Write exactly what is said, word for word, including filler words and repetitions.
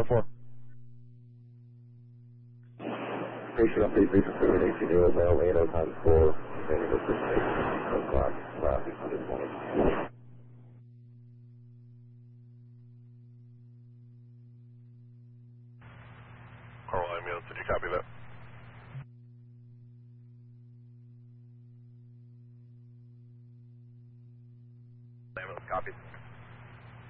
oh four. Station update, Station seven eight zero, Mail eight oh times four, Station station, o'clock, last six hundred twenty. Carl ambulance, did you copy that? Ambulance, copy.